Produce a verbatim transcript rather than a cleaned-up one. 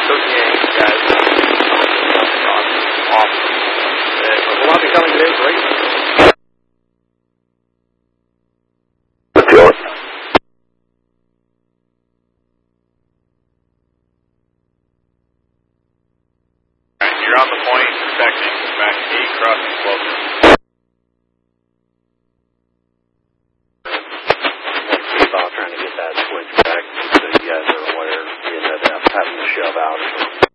thirty-eight, guys. Awesome. And will not be coming today's race. You're on the point, protecting back eight, crossing closer. Keep on trying to get that switch back so you guys are aware you end up having to shove out or something.